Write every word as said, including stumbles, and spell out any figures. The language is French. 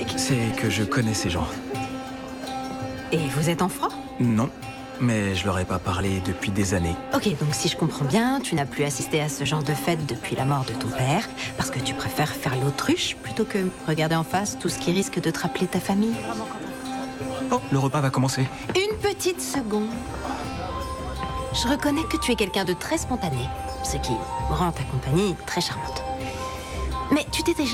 explique. C'est que je connais ces gens. Et vous êtes en froid? Non, mais je leur ai pas parlé depuis des années. Ok, donc si je comprends bien, tu n'as plus assisté à ce genre de fête depuis la mort de ton père, parce que tu préfères faire l'autruche plutôt que regarder en face tout ce qui risque de te rappeler ta famille. Oh, le repas va commencer. Une petite seconde. Je reconnais que tu es quelqu'un de très spontané, ce qui rend ta compagnie très charmante. Mais tu t'es déjà